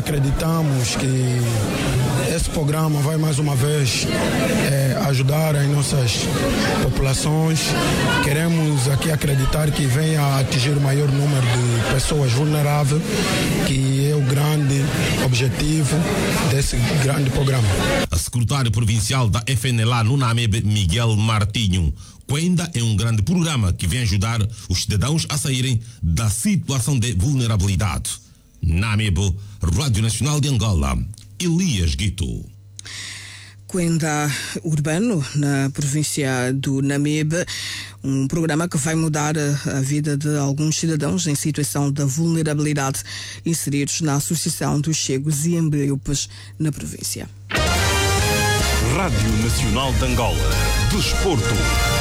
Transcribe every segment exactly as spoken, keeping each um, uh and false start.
acreditamos que esse programa vai mais uma vez é, ajudar as nossas populações. Queremos aqui acreditar que venha atingir o maior número de pessoas vulneráveis, que é o grande objetivo desse grande programa. A secretária provincial da F N L A no NAMEB, Miguel Martinho, Quenda é um grande programa que vem ajudar os cidadãos a saírem da situação de vulnerabilidade. NAMEB, Rádio Nacional de Angola, Elias Guito. Quenda Urbano, na província do NAMEB, um programa que vai mudar a vida de alguns cidadãos em situação de vulnerabilidade inseridos na Associação dos Cegos e Ambliopes na província. Rádio Nacional de Angola, Desporto.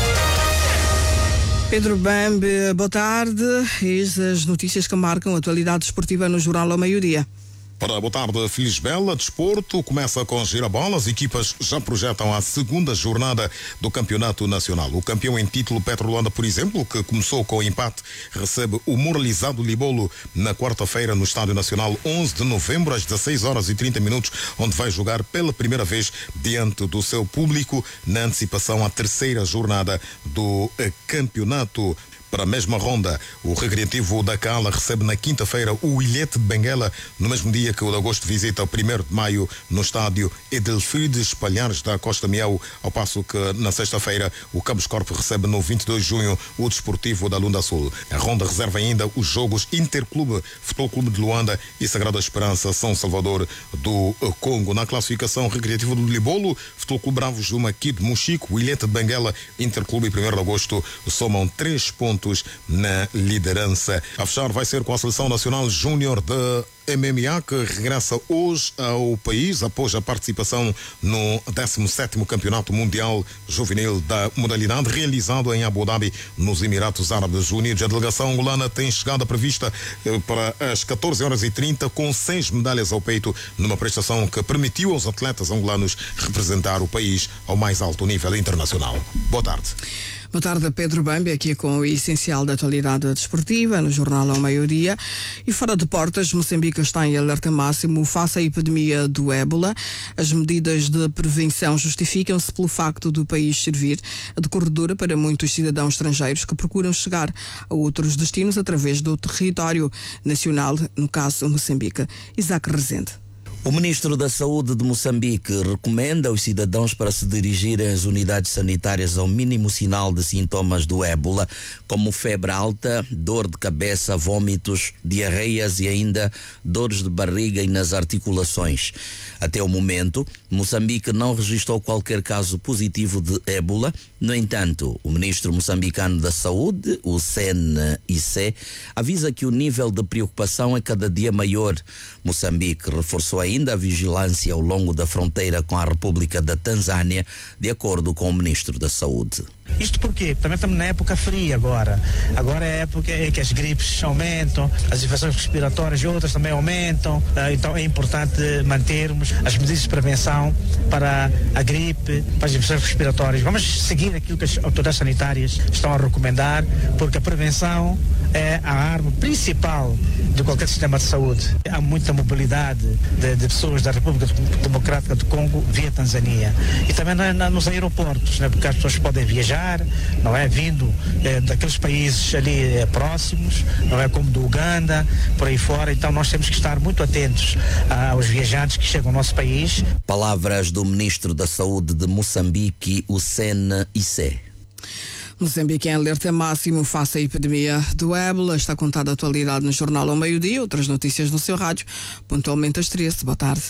Pedro Bambe, boa tarde. Eis as notícias que marcam a atualidade esportiva no Jornal ao Meio-Dia. Para boa tarde, Feliz Bela, desporto começa com girabolas. Equipas já projetam a segunda jornada do Campeonato Nacional. O campeão em título, Petrolanda, por exemplo, que começou com o empate, recebe o moralizado Libolo na quarta-feira no Estádio Nacional, onze de novembro, às dezesseis horas e trinta minutos, onde vai jogar pela primeira vez diante do seu público na antecipação à terceira jornada do Campeonato. Para a mesma ronda, o Recreativo da Cala recebe na quinta-feira o Ilhete de Benguela, no mesmo dia que o de Agosto visita o primeiro de maio no estádio Edelfrides Palhares da Costa Miau, ao passo que na sexta-feira o Cabos Corpo recebe no vinte e dois de junho o Desportivo da Lunda Sul. A ronda reserva ainda os jogos Interclube, Futebol Clube de Luanda e Sagrada Esperança São Salvador do Congo. Na classificação, Recreativo do Libolo, Futebol Clube Bravos do Maquide Mochico, o Ilhete de Benguela, Interclube e primeiro de Agosto somam três pontos na liderança. A fechar vai ser com a Seleção Nacional Júnior de M M A, que regressa hoje ao país após a participação no décimo sétimo Campeonato Mundial Juvenil da modalidade, realizado em Abu Dhabi, nos Emirados Árabes Unidos. A delegação angolana tem chegada prevista para as catorze horas e trinta, com seis medalhas ao peito, numa prestação que permitiu aos atletas angolanos representar o país ao mais alto nível internacional. Boa tarde. Boa tarde, Pedro Bambi, aqui com o essencial da atualidade desportiva no Jornal ao Meio-Dia. E fora de portas, Moçambique está em alerta máximo face à epidemia do ébola. As medidas de prevenção justificam-se pelo facto do país servir de corredor para muitos cidadãos estrangeiros que procuram chegar a outros destinos através do território nacional, no caso Moçambique. Isaac Rezende. O ministro da Saúde de Moçambique recomenda aos cidadãos para se dirigirem às unidades sanitárias ao mínimo sinal de sintomas do ébola, como febre alta, dor de cabeça, vômitos, diarreias e ainda dores de barriga e nas articulações. Até o momento, Moçambique não registrou qualquer caso positivo de ébola. No entanto, o ministro moçambicano da Saúde, o C N I C, avisa que o nível de preocupação é cada dia maior. Moçambique reforçou ainda a vigilância ao longo da fronteira com a República da Tanzânia, de acordo com o ministro da Saúde. Isto porque também estamos na época fria agora. Agora é a época em que as gripes aumentam, as infecções respiratórias e outras também aumentam. Então é importante mantermos as medidas de prevenção para a gripe, para as infecções respiratórias. Vamos seguir aquilo que as autoridades sanitárias estão a recomendar, porque a prevenção é a arma principal de qualquer sistema de saúde. Há muita mobilidade de, de pessoas da República Democrática do Congo via Tanzânia. E também na, na, nos aeroportos, né, porque as pessoas podem viajar, não é, vindo eh, daqueles países ali eh, próximos, não é, como do Uganda, por aí fora. Então nós temos que estar muito atentos ah, aos viajantes que chegam ao nosso país. Palavras do ministro da Saúde de Moçambique, o C N I C. Moçambique em alerta máximo face à epidemia do ébola. Está contada a atualidade no Jornal ao Meio-Dia. Outras notícias no seu rádio, pontualmente às treze. Boa tarde.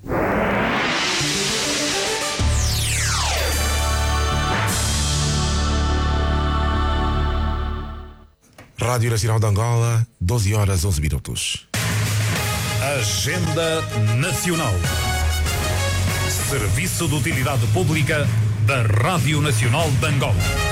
Rádio Nacional de Angola, doze horas onze minutos. Agenda Nacional. Serviço de Utilidade Pública da Rádio Nacional de Angola.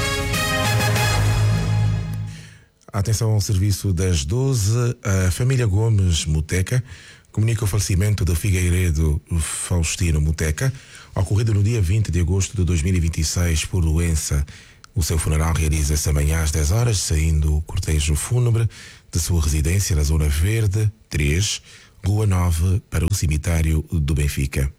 Atenção ao serviço das doze. A família Gomes Muteca comunica o falecimento de Figueiredo Faustino Muteca, ocorrido no dia vinte de agosto de dois mil e vinte e seis por doença. O seu funeral realiza-se amanhã às dez horas, saindo o cortejo fúnebre de sua residência na Zona Verde três, Rua nove, para o cemitério do Benfica.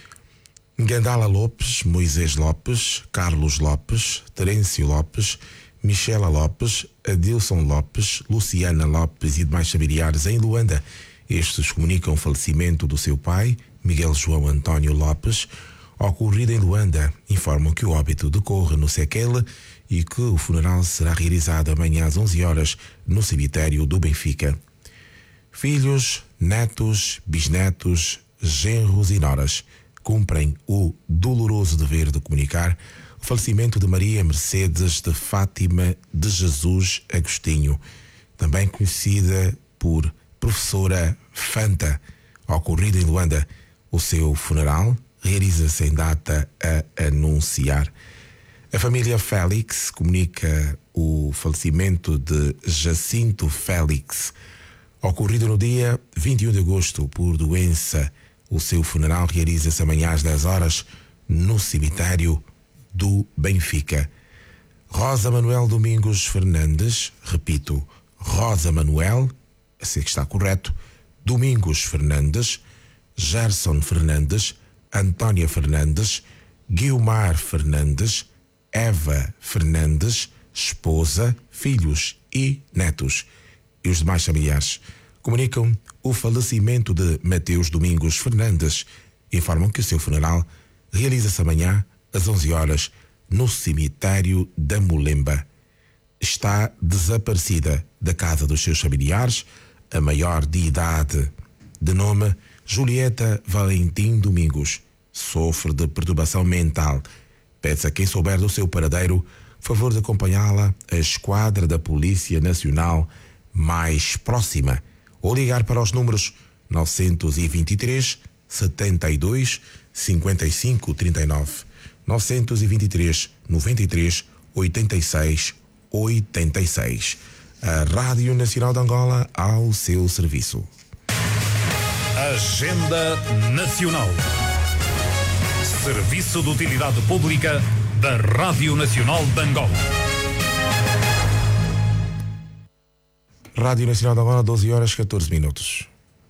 Gandala Lopes, Moisés Lopes, Carlos Lopes, Terêncio Lopes, Michela Lopes, Adilson Lopes, Luciana Lopes e demais familiares em Luanda. Estes comunicam o falecimento do seu pai, Miguel João António Lopes, ocorrido em Luanda. Informam que o óbito decorre no Sequele e que o funeral será realizado amanhã às onze horas no cemitério do Benfica. Filhos, netos, bisnetos, genros e noras cumprem o doloroso dever de comunicar o falecimento de Maria Mercedes de Fátima de Jesus Agostinho, também conhecida por Professora Fanta, ocorrido em Luanda. O seu funeral realiza-se em data a anunciar. A família Félix comunica o falecimento de Jacinto Félix, ocorrido no dia vinte e um de agosto por doença. O seu funeral realiza-se amanhã às dez horas no cemitério do Benfica. Rosa Manuel Domingos Fernandes, repito, Rosa Manuel, assim que está correto, Domingos Fernandes, Gerson Fernandes, Antónia Fernandes, Guilmar Fernandes, Eva Fernandes, esposa, filhos e netos. E os demais familiares comunicam o falecimento de Mateus Domingos Fernandes. Informam que o seu funeral realiza-se amanhã às onze horas no cemitério da Mulemba. Está desaparecida da casa dos seus familiares a maior de idade, de nome Julieta Valentim Domingos. Sofre de perturbação mental. Pede-se a quem souber do seu paradeiro favor de acompanhá-la à esquadra da Polícia Nacional mais próxima ou ligar para os números novecentos e vinte e três, setenta e dois, cinquenta e cinco, trinta e nove, novecentos e vinte e três, noventa e três, oitenta e seis, oitenta e seis. A Rádio Nacional de Angola ao seu serviço. Agenda Nacional. Serviço de Utilidade Pública da Rádio Nacional de Angola. Rádio Nacional de Angola, doze horas e catorze minutos.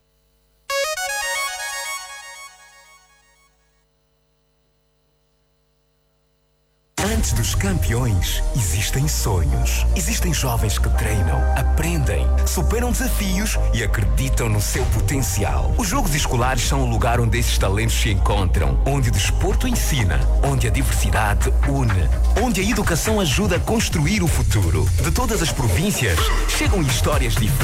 Antes dos campeões, existem sonhos. Existem jovens que treinam, aprendem, superam desafios e acreditam no seu potencial. Os Jogos Escolares são o lugar onde esses talentos se encontram, onde o desporto ensina, onde a diversidade une, onde a educação ajuda a construir o futuro. De todas as províncias, chegam histórias diferentes